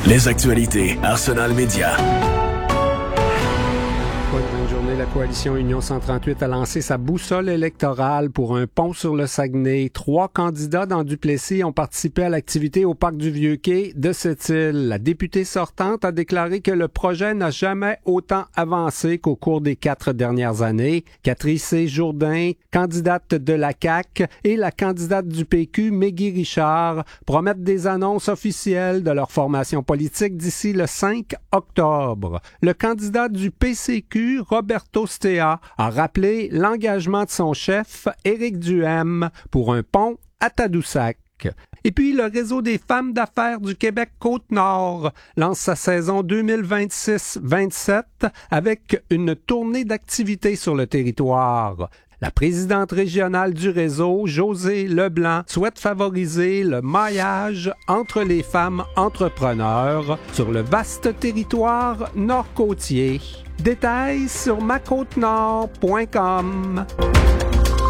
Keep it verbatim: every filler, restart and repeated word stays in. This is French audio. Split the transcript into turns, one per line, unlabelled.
Les actualités Arsenal Média.
Bonne journée. La coalition Union cent trente-huit a lancé sa boussole électorale pour un pont sur le Saguenay. Trois candidats dans Duplessis ont participé à l'activité au parc du Vieux-Quai de cette île. La députée sortante a déclaré que le projet n'a jamais autant avancé qu'au cours des quatre dernières années. Catherine C. Jourdain, candidate de la C A Q, et la candidate du P Q, Mégui Richard, promettent des annonces officielles de leur formation politique d'ici le cinq octobre. Le candidat du P C Q, Roberto Stea, a rappelé l'engagement de son chef, Éric Duhem, pour un pont à Tadoussac. Et puis, le Réseau des femmes d'affaires du Québec Côte-Nord lance sa saison deux mille vingt-six vingt-sept avec une tournée d'activités sur le territoire. La présidente régionale du réseau, Josée Leblanc, souhaite favoriser le maillage entre les femmes entrepreneurs sur le vaste territoire nord-côtier. Détails sur ma côte nord point com.